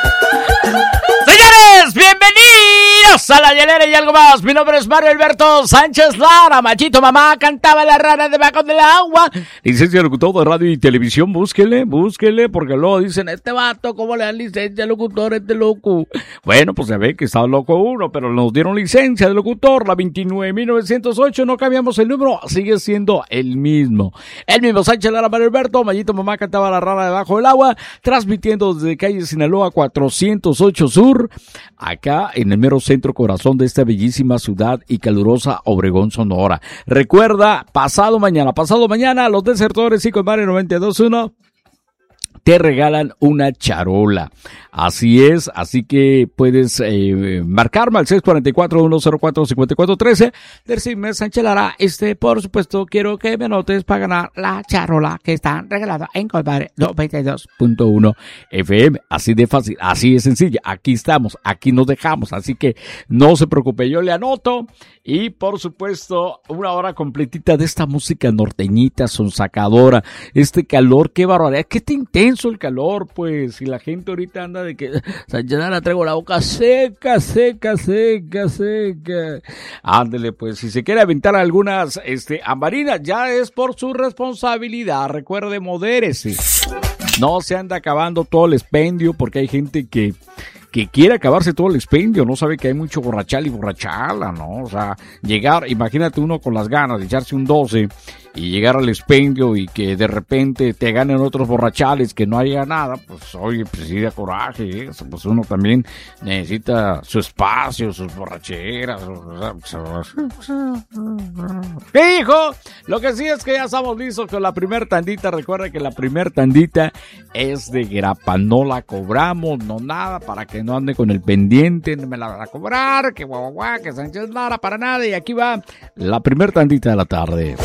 Señores, bienvenidos a La Llanera y algo más. Mi nombre es Mario Alberto Sánchez Lara. Machito mamá cantaba la rana debajo del agua. Licencia de locutor de radio y televisión, búsquele, porque luego dicen, este vato, ¿cómo le dan licencia de locutor, este loco? Bueno, pues se ve que está loco uno, pero nos dieron licencia de locutor, la 29.908, no cambiamos el número, sigue siendo el mismo. El mismo Sánchez Lara, Mario Alberto, Machito mamá cantaba la rana debajo del agua, transmitiendo desde calle Sinaloa 408 Sur, acá en el mero centro corazón de esta bellísima ciudad y calurosa Obregón, Sonora. Recuerda, pasado mañana, los desertores y con Mario 92.1 te regalan una charola. Así es, así que puedes marcarme al 644-104-5413. Decirme, Sánchez Lara, por supuesto, quiero que me anotes para ganar la charola que están regalando en Compadre 92.1 FM. Así de fácil, así de sencilla. Aquí estamos, aquí nos dejamos, así que no se preocupe, yo le anoto. Y por supuesto, una hora completita de esta música norteñita, sonsacadora, este calor, qué barbaridad, qué intenso el calor, pues, y la gente ahorita anda de que, Sánchez Lara, traigo la boca seca. Ándele, pues, si se quiere aventar algunas, ambarinas, ya es por su responsabilidad, recuerde, modérese. No se anda acabando todo el expendio, porque hay gente que quiere acabarse todo el expendio, no sabe que hay mucho borrachal y borrachala, ¿no? O sea, llegar, imagínate uno con las ganas de echarse un 12 y llegar al expendio y que de repente te ganen otros borrachales, que no haya nada, pues oye, pues sí da coraje, eso, pues uno también necesita su espacio, sus borracheras. ¿Qué hijo? Lo que sí es que ya estamos listos con la primer tandita. Recuerda que la primer tandita es de grapa, no la cobramos, no nada, para que no ande con el pendiente, no me la van a cobrar, que guau, que Sánchez Lara, para nada. Y aquí va la primer tandita de la tarde.